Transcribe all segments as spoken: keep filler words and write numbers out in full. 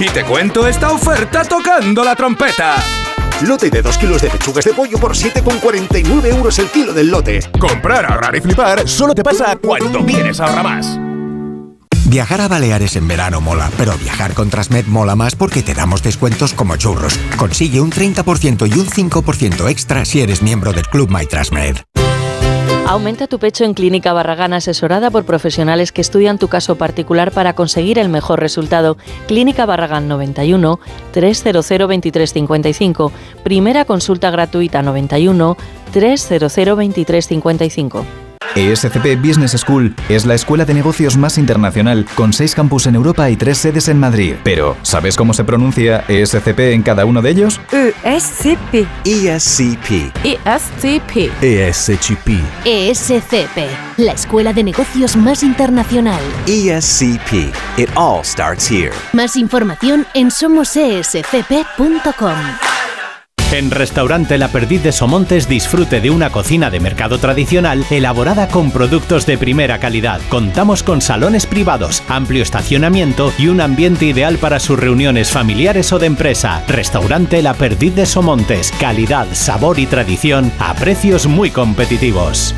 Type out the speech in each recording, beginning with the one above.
Y te cuento esta oferta tocando la trompeta. Lote de dos kilos de pechugas de pollo por siete con cuarenta y nueve euros el kilo del lote. Comprar, ahorrar y flipar solo te pasa cuando vienes a Ahorramás. Viajar a Baleares en verano mola, pero viajar con Transmed mola más porque te damos descuentos como churros. Consigue un treinta por ciento y un cinco por ciento extra si eres miembro del Club My Transmed. Aumenta tu pecho en Clínica Barragán, asesorada por profesionales que estudian tu caso particular para conseguir el mejor resultado. Clínica Barragán noventa y uno, trescientos veintitrés cincuenta y cinco. Primera consulta gratuita noventa y uno, trescientos veintitrés cincuenta y cinco. E S C P Business School es la escuela de negocios más internacional, con seis campus en Europa y tres sedes en Madrid. Pero, ¿sabes cómo se pronuncia E S C P en cada uno de ellos? E S C P. E S C P. E S C P. E S C P. E S C P, la escuela de negocios más internacional. E S C P. It all starts here. Más información en somos e s c p punto com. En Restaurante La Perdiz de Somontes disfrute de una cocina de mercado tradicional elaborada con productos de primera calidad. Contamos con salones privados, amplio estacionamiento y un ambiente ideal para sus reuniones familiares o de empresa. Restaurante La Perdiz de Somontes, calidad, sabor y tradición a precios muy competitivos.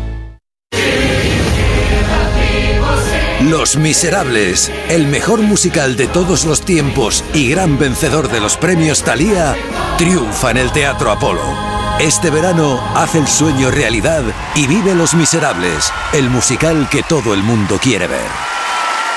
Los Miserables, el mejor musical de todos los tiempos y gran vencedor de los premios Thalía, triunfa en el Teatro Apolo. Este verano, haz el sueño realidad y vive Los Miserables, el musical que todo el mundo quiere ver.